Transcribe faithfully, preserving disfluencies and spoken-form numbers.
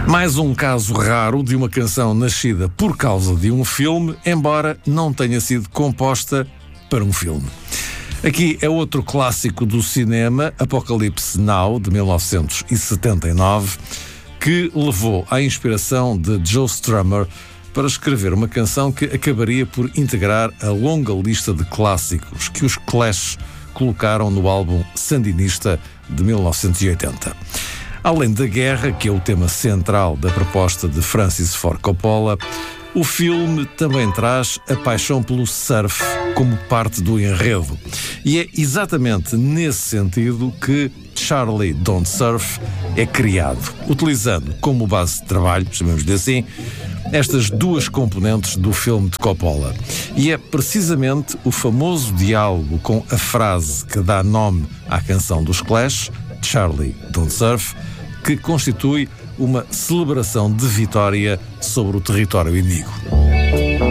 Mais um caso raro de uma canção nascida por causa de um filme, embora não tenha sido composta para um filme. Aqui é outro clássico do cinema, Apocalypse Now, de mil novecentos e setenta e nove, que levou à inspiração de Joe Strummer para escrever uma canção que acabaria por integrar a longa lista de clássicos que os Clash colocaram no álbum Sandinista de mil novecentos e oitenta. Além da guerra, que é o tema central da proposta de Francis Ford Coppola, o filme também traz a paixão pelo surf como parte do enredo. E é exatamente nesse sentido que Charlie Don't Surf é criado, utilizando como base de trabalho, chamemos-lhe assim, estas duas componentes do filme de Coppola. E é precisamente o famoso diálogo com a frase que dá nome à canção dos Clash, Charlie Don't Surf, que constitui uma celebração de vitória sobre o território inimigo.